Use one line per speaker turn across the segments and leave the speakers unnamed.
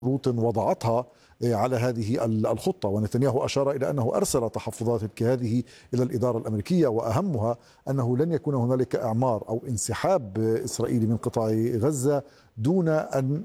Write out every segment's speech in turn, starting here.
شروط وضعتها على هذه الخطة. ونتنياهو أشار إلى أنه أرسل تحفظات كهذه إلى الإدارة الأمريكية، وأهمها أنه لن يكون هنالك إعمار أو انسحاب إسرائيلي من قطاع غزة دون أن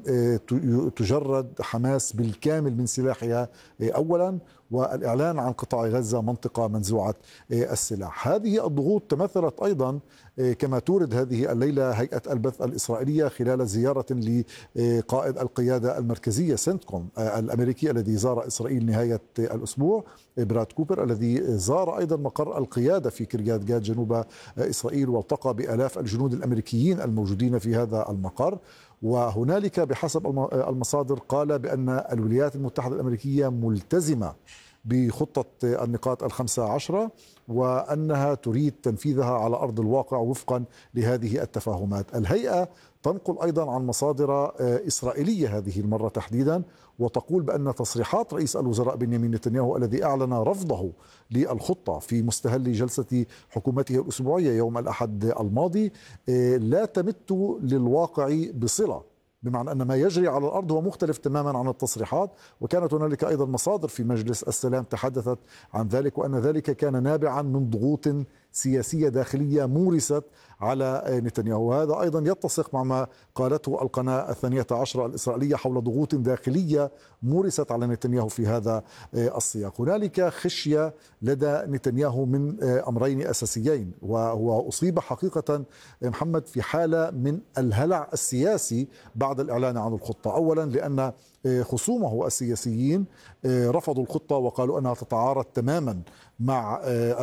تجرد حماس بالكامل من سلاحها أولا، والإعلان عن قطاع غزة منطقة منزوعة السلاح. هذه الضغوط تمثلت أيضا كما تورد هذه الليلة هيئة البث الإسرائيلية خلال زيارة لقائد القيادة المركزية سنتكوم الأمريكي الذي زار إسرائيل نهاية الأسبوع، براد كوبر، الذي زار أيضا مقر القيادة في كريات جات جنوب إسرائيل والتقى بآلاف الجنود الأمريكيين الموجودين في هذا المقر. وهنالك بحسب المصادر قال بأن الولايات المتحدة الأمريكية ملتزمة بخطة النقاط ال15 وأنها تريد تنفيذها على أرض الواقع وفقا لهذه التفاهمات. الهيئة تنقل أيضا عن مصادر إسرائيلية هذه المرة تحديدا، وتقول بأن تصريحات رئيس الوزراء بنيامين نتنياهو الذي أعلن رفضه للخطة في مستهل جلسة حكومته الأسبوعية يوم الأحد الماضي لا تمت للواقع بصلة، بمعنى أن ما يجري على الأرض هو مختلف تماما عن التصريحات. وكانت هنالك أيضا مصادر في مجلس السلام تحدثت عن ذلك، وأن ذلك كان نابعا من ضغوط سياسية داخلية مورست على نتنياهو. وهذا أيضا يتسق مع ما قالته القناة 12 الإسرائيلية حول ضغوط داخلية مورست على نتنياهو في هذا السياق. هنالك خشية لدى نتنياهو من أمرين أساسيين، وهو أصيب حقيقة محمد في حالة من الهلع السياسي بعد الإعلان عن الخطة. أولا لأن خصومه السياسيين رفضوا الخطة وقالوا أنها تتعارض تماما مع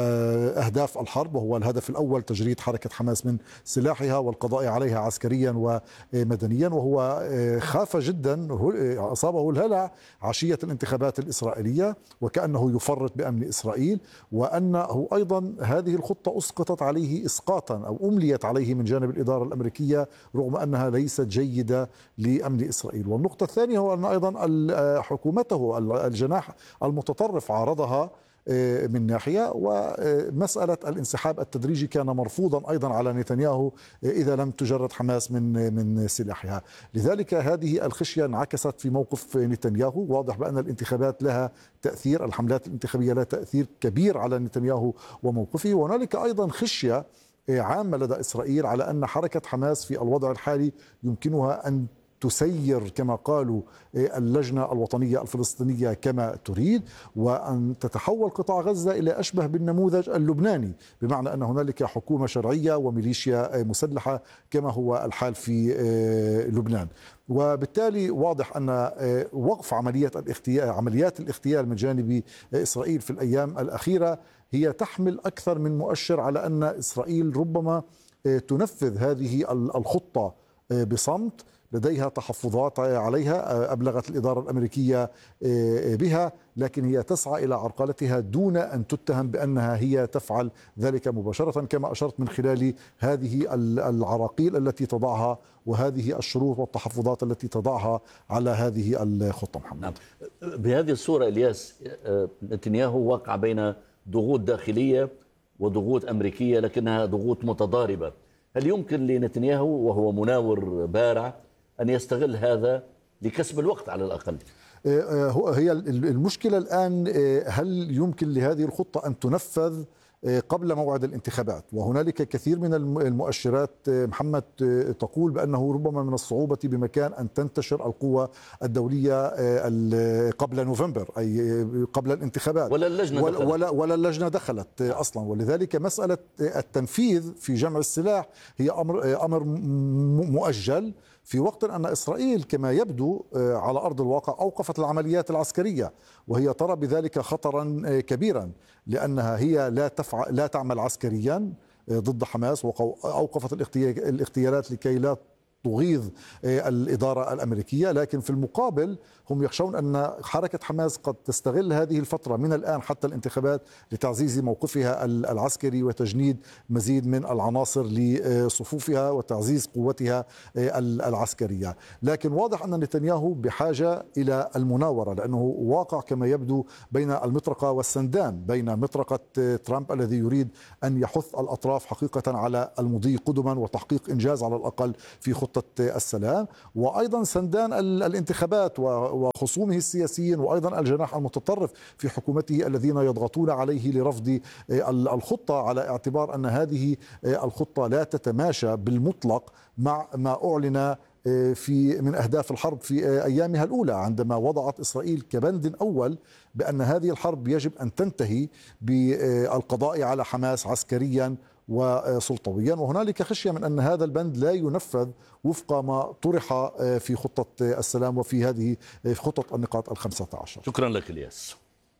أهداف الحرب، وهو الهدف الأول تجريد حركة حماس من سلاحها والقضاء عليها عسكريا ومدنيا. وهو خاف جدا، أصابه الهلع عشية الانتخابات الإسرائيلية وكأنه يفرط بأمن إسرائيل، وأنه أيضا هذه الخطة أسقطت عليه إسقاطا أو أمليت عليه من جانب الإدارة الأمريكية رغم أنها ليست جيدة لأمن إسرائيل. والنقطة الثانية هو أن أيضا حكومته الجناح المتطرف عارضها من ناحية، ومسألة الانسحاب التدريجي كان مرفوضا أيضا على نتنياهو إذا لم تجرد حماس من سلاحها. لذلك هذه الخشية انعكست في موقف نتنياهو. واضح بأن الانتخابات لها تأثير، الحملات الانتخابية لها تأثير كبير على نتنياهو وموقفه. وهنالك أيضا خشية عامة لدى إسرائيل على أن حركة حماس في الوضع الحالي يمكنها أن تسير كما قالوا اللجنة الوطنية الفلسطينية كما تريد، وأن تتحول قطاع غزة إلى أشبه بالنموذج اللبناني، بمعنى أن هنالك حكومة شرعية وميليشيا مسلحة كما هو الحال في لبنان. وبالتالي واضح أن وقف عمليات الاغتيال من جانب إسرائيل في الأيام الأخيرة هي تحمل أكثر من مؤشر على أن إسرائيل ربما تنفذ هذه الخطة بصمت. لديها تحفظات عليها أبلغت الإدارة الأمريكية بها، لكن هي تسعى إلى عرقلتها دون أن تتهم بأنها هي تفعل ذلك مباشرة، كما أشرت من خلال هذه العراقيل التي تضعها وهذه الشروط والتحفظات التي تضعها على هذه الخطة. محمد،
نعم. بهذه الصورة إلياس، نتنياهو وقع بين ضغوط داخلية وضغوط أمريكية لكنها ضغوط متضاربة. هل يمكن لنتنياهو وهو مناور بارع أن يستغل هذا لكسب الوقت على الأقل؟
هي المشكلة الآن، هل يمكن لهذه الخطة أن تنفذ قبل موعد الانتخابات؟ وهنالك كثير من المؤشرات محمد تقول بأنه ربما من الصعوبة بمكان أن تنتشر القوة الدولية قبل نوفمبر، أي قبل الانتخابات، ولا اللجنة دخلت أصلا. ولذلك مسألة التنفيذ في جمع السلاح هي أمر مؤجل، في وقت أن إسرائيل كما يبدو على أرض الواقع أوقفت العمليات العسكرية، وهي ترى بذلك خطرا كبيرا، لأنها هي لا تعمل عسكريا ضد حماس، وأوقفت الاغتيالات لكي لا تغيظ الإدارة الأمريكية. لكن في المقابل هم يخشون أن حركة حماس قد تستغل هذه الفترة من الآن حتى الانتخابات لتعزيز موقفها العسكري وتجنيد مزيد من العناصر لصفوفها وتعزيز قوتها العسكرية. لكن واضح أن نتنياهو بحاجة إلى المناورة، لأنه واقع كما يبدو بين المطرقة والسندان، بين مطرقة ترامب الذي يريد أن يحث الأطراف حقيقة على المضي قدما وتحقيق إنجاز على الأقل في خطة خطة السلام، وأيضا سندان الانتخابات وخصومه السياسيين، وأيضا الجناح المتطرف في حكومته الذين يضغطون عليه لرفض الخطة، على اعتبار أن هذه الخطة لا تتماشى بالمطلق مع ما أعلن من أهداف الحرب في أيامها الأولى، عندما وضعت إسرائيل كبند أول بأن هذه الحرب يجب أن تنتهي بالقضاء على حماس عسكريا وسلطويا. وهنالك خشية من أن هذا البند لا ينفذ وفق ما طرح في خطة السلام وفي هذه خطة النقاط ال15.
شكرا لك الياس.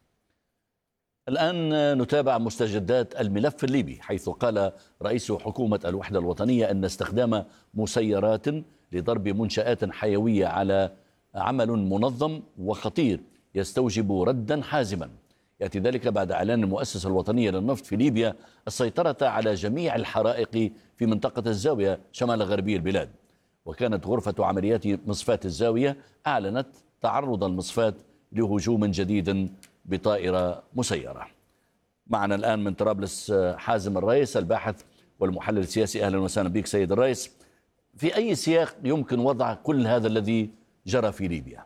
الآن نتابع مستجدات الملف الليبي، حيث قال رئيس حكومة الوحدة الوطنية أن استخدام مسيرات لضرب منشآت حيوية على عمل منظم وخطير يستوجب ردا حازما. يأتي ذلك بعد إعلان المؤسسة الوطنية للنفط في ليبيا السيطرة على جميع الحرائق في منطقة الزاوية شمال غربي البلاد. وكانت غرفة عمليات مصفاة الزاوية أعلنت تعرض المصفاة لهجوم جديد بطائرة مسيرة. معنا الآن من طرابلس حازم الرئيس الباحث والمحلل السياسي. أهلا وسهلا بك سيد الرئيس. في أي سياق يمكن وضع كل هذا الذي جرى في ليبيا؟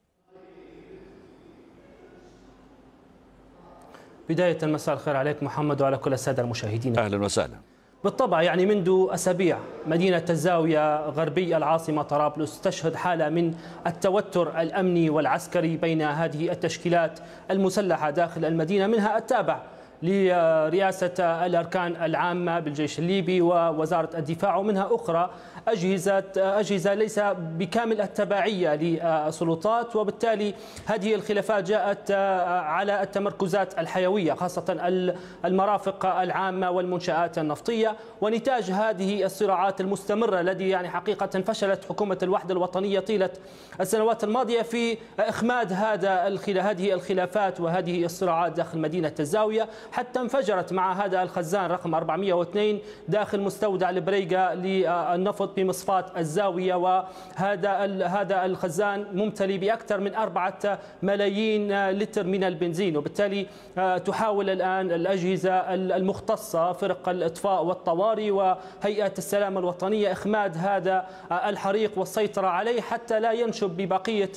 بداية مساء الخير عليك محمد وعلى كل السادة المشاهدين.
أهلا وسهلا.
بالطبع يعني منذ أسابيع مدينة الزاوية غربي العاصمة طرابلس تشهد حالة من التوتر الأمني والعسكري بين هذه التشكيلات المسلحة داخل المدينة، منها التابع لرئاسة الأركان العامة بالجيش الليبي ووزارة الدفاع، ومنها أخرى أجهزة ليس بكامل التبعية للسلطات. وبالتالي هذه الخلافات جاءت على التمركزات الحيوية، خاصة المرافق العامة والمنشآت النفطية. ونتاج هذه الصراعات المستمرة الذي يعني حقيقة فشلت حكومة الوحدة الوطنية طيلة السنوات الماضية في إخماد هذه الخلافات وهذه الصراعات داخل مدينة الزاوية، حتى انفجرت مع هذا الخزان رقم 402 داخل مستودع البريقة للنفط بمصفاة الزاوية. وهذا الخزان ممتلئ بأكثر من 4 ملايين لتر من البنزين. وبالتالي تحاول الآن الأجهزة المختصة، فرق الإطفاء والطوارئ وهيئة السلامة الوطنية، إخماد هذا الحريق والسيطرة عليه حتى لا ينشب ببقية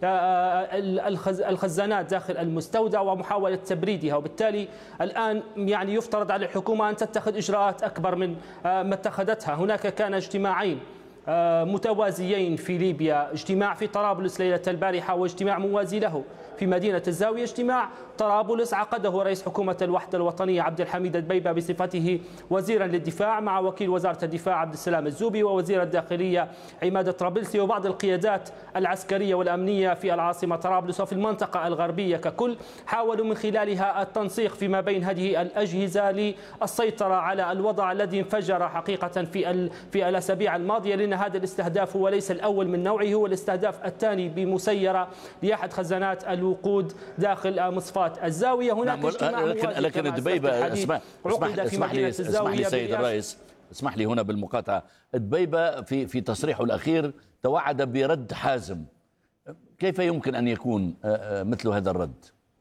الخزانات داخل المستودع ومحاولة تبريدها. وبالتالي الآن يعني يفترض على الحكومة أن تتخذ إجراءات أكبر من ما اتخذتها. هناك كان اجتماعين متوازيين في ليبيا، اجتماع في طرابلس ليلة البارحة واجتماع موازي له في مدينة الزاوية. اجتماع طرابلس عقده رئيس حكومة الوحدة الوطنية عبد الحميد الدبيبة بصفته وزيرا للدفاع، مع وكيل وزارة الدفاع عبد السلام الزوبي ووزير الداخلية عماد الطرابلسي وبعض القيادات العسكرية والأمنية في العاصمة طرابلس وفي المنطقة الغربية ككل. حاولوا من خلالها التنسيق فيما بين هذه الأجهزة للسيطرة على الوضع الذي انفجر حقيقة في الأسابيع الماضية، لأن هذا الاستهداف هو ليس الأول من نوعه، هو الاستهداف الثاني بمسيرة لأحد خزانات الوقود داخل مصفاة الزاوية. هناك اجتماع
لكن الدبيبة اسمح لي سيد الرئيس، اسمح لي هنا بالمقاطعة. الدبيبة في تصريحه الأخير توعد برد حازم. كيف يمكن أن يكون مثل هذا الرد؟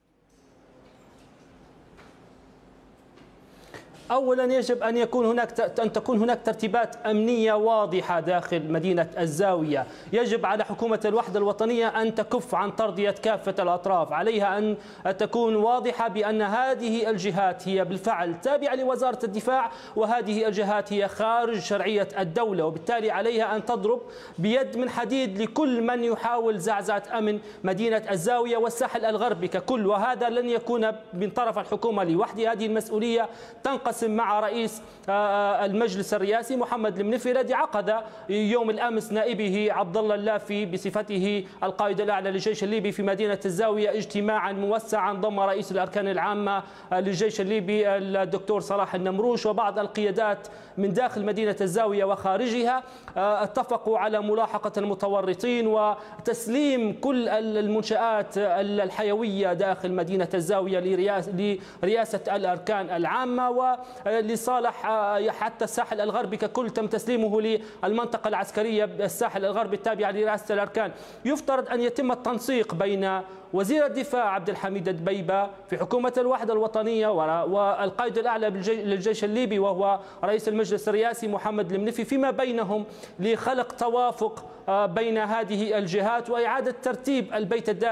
أولا يجب أن تكون هناك ترتيبات أمنية واضحة داخل مدينة الزاوية. يجب على حكومة الوحدة الوطنية أن تكف عن ترضية كافة الأطراف. عليها أن تكون واضحة بأن هذه الجهات هي بالفعل تابعة لوزارة الدفاع، وهذه الجهات هي خارج شرعية الدولة. وبالتالي عليها أن تضرب بيد من حديد لكل من يحاول زعزعة أمن مدينة الزاوية والساحل الغربي ككل. وهذا لن يكون من طرف الحكومة لوحدها، هذه المسؤولية تنقسم مع رئيس المجلس الرئاسي محمد المنفي الذي عقد يوم الأمس نائبه عبد الله اللافي بصفته القائد الأعلى للجيش الليبي في مدينة الزاوية اجتماعا موسعا ضم رئيس الأركان العامة للجيش الليبي الدكتور صلاح النمروش وبعض القيادات من داخل مدينة الزاوية وخارجها. اتفقوا على ملاحقة المتورطين وتسليم كل المنشآت الحيوية داخل مدينة الزاوية لرئاسة الأركان العامة. ولصالح حتى الساحل الغربي ككل تم تسليمه للمنطقة العسكرية الساحل الغربي التابعة لرئاسة الأركان. يفترض أن يتم التنسيق بين وزير الدفاع عبد الحميد الدبيبة في حكومة الوحدة الوطنية والقائد الأعلى للجيش الليبي وهو رئيس المجلس الرئاسي محمد المنفي فيما بينهم لخلق توافق بين هذه الجهات وإعادة ترتيب البيت الداخلي